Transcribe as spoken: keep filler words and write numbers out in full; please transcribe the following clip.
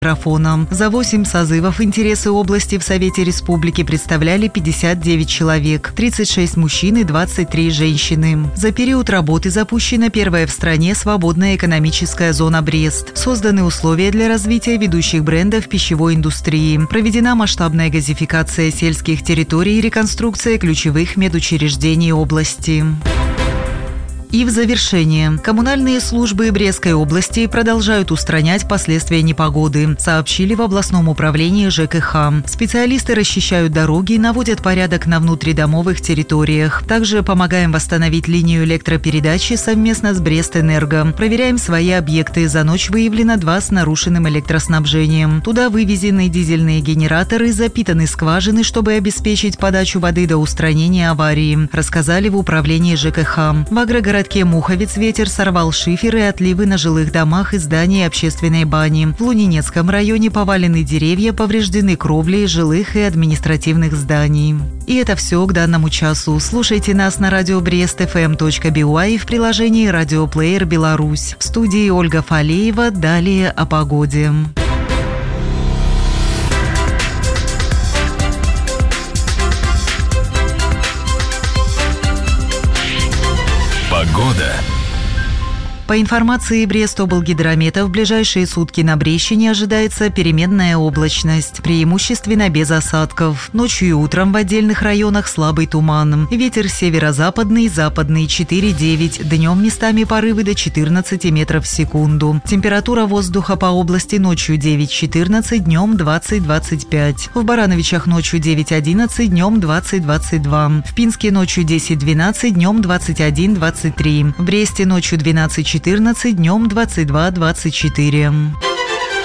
микрофона. За восемь созывов интересы области в Совете Республики представляли пятьдесят девять человек, тридцать шесть мужчин и двадцать три женщины. За период работы запущена первая в стране свободная экономическая зона Брест. Созданы условия для развития ведущих брендов пищевой индустрии. Проведена масштабная газификация сельских территорий и реконструкция ключевых медучреждений области. И в завершение. Коммунальные службы Брестской области продолжают устранять последствия непогоды, сообщили в областном управлении ЖКХ. Специалисты расчищают дороги и наводят порядок на внутридомовых территориях. Также помогаем восстановить линию электропередачи совместно с Брестэнерго. Проверяем свои объекты. За ночь выявлено два с нарушенным электроснабжением. Туда вывезены дизельные генераторы, запитаны скважины, чтобы обеспечить подачу воды до устранения аварии, рассказали в управлении ЖКХ. В агрогородке В городке Муховец ветер сорвал шифер и отливы на жилых домах и здании общественной бани. В Лунинецком районе повалены деревья, повреждены кровли жилых и административных зданий. И это все к данному часу. Слушайте нас на радио Брест эф эм точка би уай и в приложении «Радиоплеер Беларусь». В студии Ольга Фалеева. Далее о погоде. Погода. По информации Брестоблгидромета, в ближайшие сутки на Брещине ожидается переменная облачность, преимущественно без осадков. Ночью и утром в отдельных районах слабый туман. Ветер северо-западный, западный четыре-девять. Днем местами порывы до четырнадцати метров в секунду. Температура воздуха по области ночью девять-четырнадцать, днем двадцать-двадцать пять. В Барановичах ночью девять-одиннадцать, днем двадцать-двадцать два. В Пинске ночью десять-двенадцать, днем двадцать один-двадцать три. В Бресте ночью двенадцать-четырнадцать, днем двадцать два-двадцать четыре.